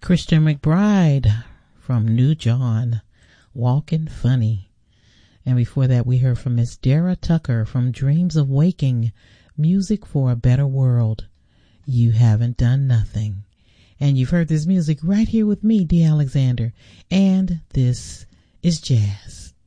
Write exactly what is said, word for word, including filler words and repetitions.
Christian McBride from New John, Walking Funny. And before that, we heard from Miss Dara Tucker from Dreams of Waking, Music for a Better World, You Haven't Done Nothing. And you've heard this music right here with me, Dee Alexander. And this is jazz.